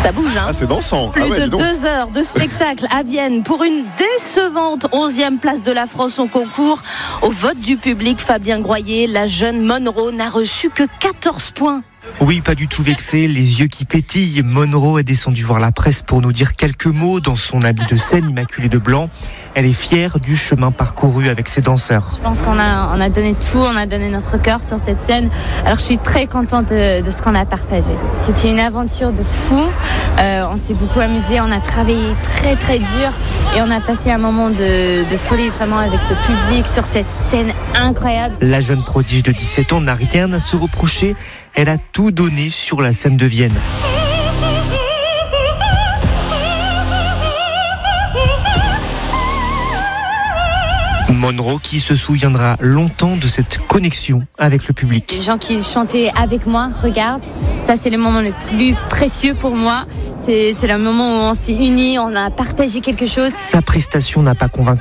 Ça bouge, hein. Ah, c'est dansant. Plus de 2 heures de spectacle à Vienne pour une décevante 11e place de la France au concours. Au vote du public, Fabien Groyer, la jeune Monroe n'a reçu que 14 points. Oui, pas du tout vexé, les yeux qui pétillent. Monroe est descendue voir la presse pour nous dire quelques mots dans son habit de scène immaculé de blanc. Elle est fière du chemin parcouru avec ses danseurs. Je pense qu'on a donné tout, on a donné notre cœur sur cette scène. Alors je suis très contente de ce qu'on a partagé. C'était une aventure de fou. On s'est beaucoup amusé, on a travaillé très très dur et on a passé un moment de folie vraiment avec ce public sur cette scène incroyable. La jeune prodige de 17 ans n'a rien à se reprocher. Elle a tout donné sur la scène de Vienne. Monroe qui se souviendra longtemps de cette connexion avec le public. Les gens qui chantaient avec moi, regarde, ça c'est le moment le plus précieux pour moi. C'est le moment où on s'est unis, on a partagé quelque chose. Sa prestation n'a pas convaincu